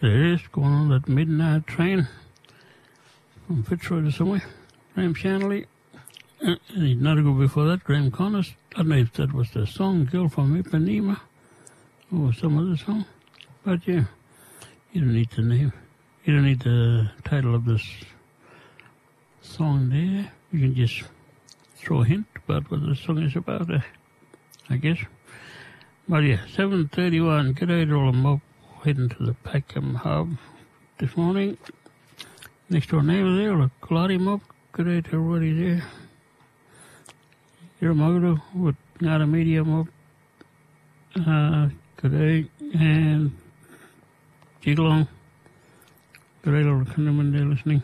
There is going on that midnight train from Fitzroy to somewhere. Graham Shanley. And not ago before that, Graham Connors. I don't know if that was the song, Girl from Ipanema, or some other song. But yeah, you don't need the name. You don't need the title of this song there. You can just throw a hint about what the song is about, I guess. But yeah, 7:31. G'day to all them up heading to the Peckham Hub this morning. Next door neighbour there, a Kaladi mob. G'day to everybody there. You're a Magado with not a media mob. G'day and Jigalong. G'day to all the countrymen there listening.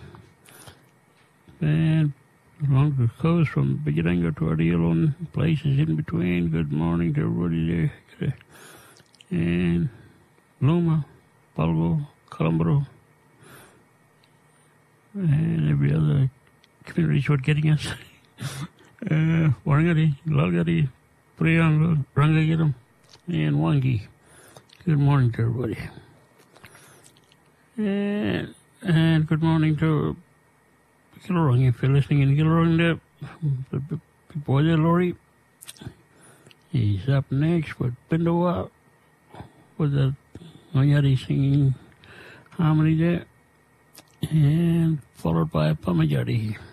And along the coast from Bijaranga to Adialon, places in between. Good morning to everybody there. G'day. And Luma, Palgo, Colombo, and every other community short getting us. Warangari, Lalgari, Priyango, Rangagiram, and Wangi. Good morning to everybody. And good morning to Killarong, if you're listening in Killarong there. The boy there, Laurie. He's up next with Pindowa, with the Mayari singing harmony there, and followed by Pamajari.